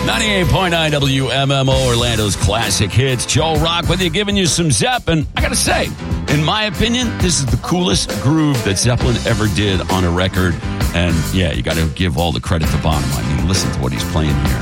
98.9 WMMO, Orlando's classic hits. Joe Rock with you, giving you some Zeppelin. I gotta say, in my opinion, this is the coolest groove that Zeppelin ever did on a record. And yeah, you gotta give all the credit to Bonham. I mean, listen to what he's playing here.